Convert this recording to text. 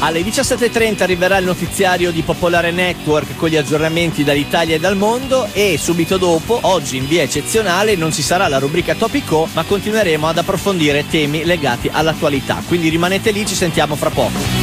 Alle 17.30 arriverà il notiziario di Popolare Network con gli aggiornamenti dall'Italia e dal mondo, e subito dopo, oggi in via eccezionale, non ci sarà la rubrica Topico, ma continueremo ad approfondire temi legati all'attualità. Quindi rimanete lì, ci sentiamo fra poco.